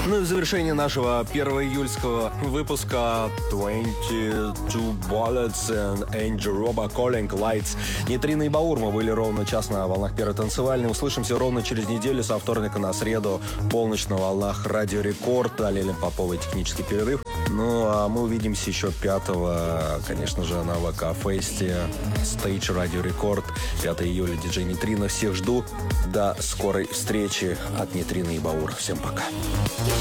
Ну и в завершении нашего 1 июльского выпуска 22 Bullets and Angel Roba Calling Lights. Нейтрино и Баур. Мы были ровно час на волнах первой танцевальной. Услышимся ровно через неделю со вторника на среду. Полночь на волнах Радио Рекорд. Далее Поповой технический перерыв. Ну а мы увидимся еще 5-го, конечно же, на ВК-фесте Stage Radio Record. 5 июля диджей Нейтрино. Всех жду. До скорой встречи от Нейтрино и Баур. Всем пока.